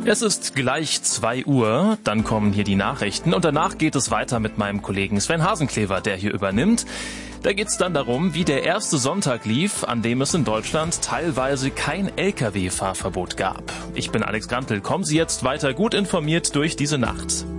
Es ist gleich 2 Uhr, dann kommen hier die Nachrichten und danach geht es weiter mit meinem Kollegen Sven Hasenklever, der hier übernimmt. Da geht es dann darum, wie der erste Sonntag lief, an dem es in Deutschland teilweise kein Lkw-Fahrverbot gab. Ich bin Alex Grantel, kommen Sie jetzt weiter gut informiert durch diese Nacht.